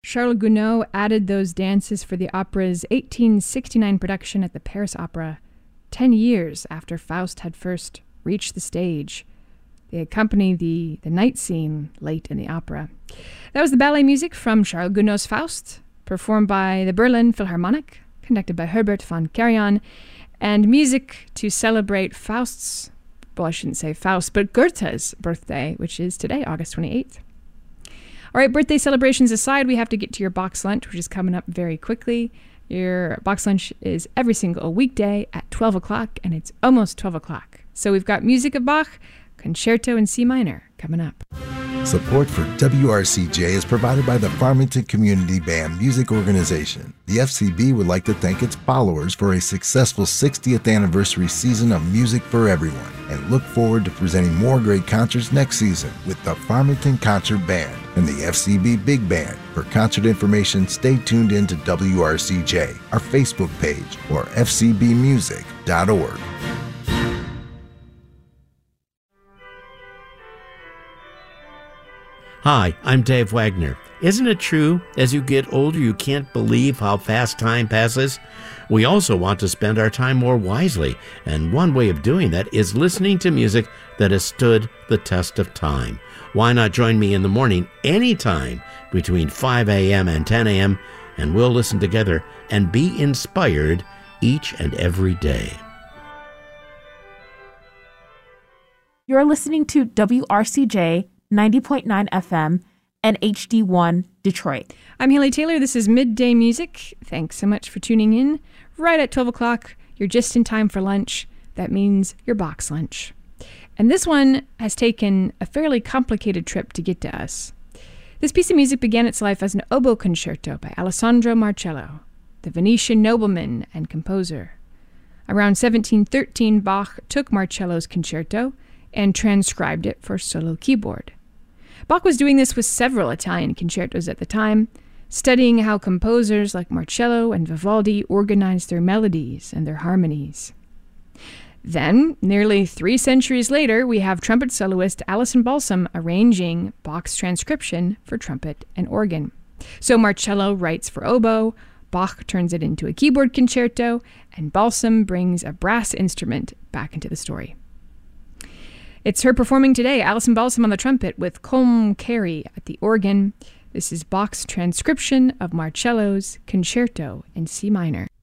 Charles Gounod added those dances for the opera's 1869 production at the Paris Opera, 10 years after Faust had first reached the stage. They accompany the night scene late in the opera. That was the ballet music from Charles Gounod's Faust, performed by the Berlin Philharmonic, conducted by Herbert von Karajan, and music to celebrate Faust's, well, I shouldn't say Faust, but Goethe's birthday, which is today, August 28th. All right, birthday celebrations aside, we have to get to your box lunch, which is coming up very quickly. Your box lunch is every single weekday at 12 o'clock, and it's almost 12 o'clock. So we've got music of Bach, Concerto in C minor coming up. Support for WRCJ is provided by the Farmington Community Band Music Organization. The FCB would like to thank its followers for a successful 60th anniversary season of music for everyone, and look forward to presenting more great concerts next season with the Farmington Concert Band and the FCB Big Band. For concert information, stay tuned in to WRCJ, our Facebook page, or fcbmusic.org. Hi, I'm Dave Wagner. Isn't it true, as you get older, you can't believe how fast time passes? We also want to spend our time more wisely, and one way of doing that is listening to music that has stood the test of time. Why not join me in the morning anytime between 5 a.m. and 10 a.m., and we'll listen together and be inspired each and every day. You're listening to WRCJ 90.9 FM and HD1 Detroit. I'm Haley Taylor. This is Midday Music. Thanks so much for tuning in. Right at 12 o'clock, you're just in time for lunch. That means your box lunch. And this one has taken a fairly complicated trip to get to us. This piece of music began its life as an oboe concerto by Alessandro Marcello, the Venetian nobleman and composer. Around 1713, Bach took Marcello's concerto and transcribed it for solo keyboard. Bach was doing this with several Italian concertos at the time, studying how composers like Marcello and Vivaldi organized their melodies and their harmonies. Then, nearly 3 centuries later, we have trumpet soloist Alison Balsam arranging Bach's transcription for trumpet and organ. So Marcello writes for oboe, Bach turns it into a keyboard concerto, and Balsam brings a brass instrument back into the story. It's her performing today, Alison Balsam on the trumpet with Colm Carey at the organ. This is Bach's transcription of Marcello's Concerto in C minor.